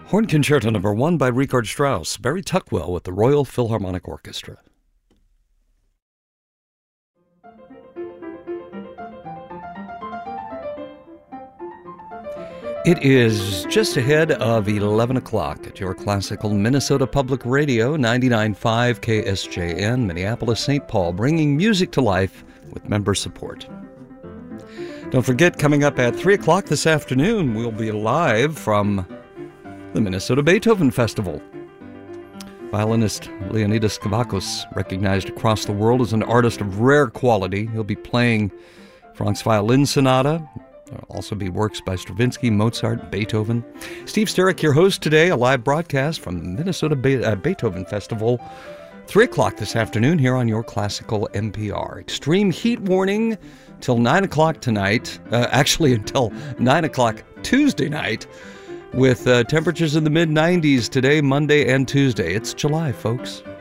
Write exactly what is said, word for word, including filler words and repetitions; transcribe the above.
Horn Concerto Number One by Richard Strauss, Barry Tuckwell with the Royal Philharmonic Orchestra. It is just ahead of eleven o'clock at your classical Minnesota Public Radio, ninety-nine point five K S J N, Minneapolis, Saint Paul, bringing music to life with member support. Don't forget, coming up at three o'clock this afternoon, we'll be live from the Minnesota Beethoven Festival. Violinist Leonidas Kavakos, recognized across the world as an artist of rare quality. He'll be playing Franck's Violin Sonata. There'll also be works by Stravinsky, Mozart, Beethoven. Steve Sterrick, your host today, a live broadcast from the Minnesota Be- uh, Beethoven Festival. three o'clock this afternoon here on your classical N P R. Extreme heat warning till nine o'clock tonight. Uh, actually, until nine o'clock Tuesday night, with uh, temperatures in the mid nineties today, Monday, and Tuesday. It's July, folks.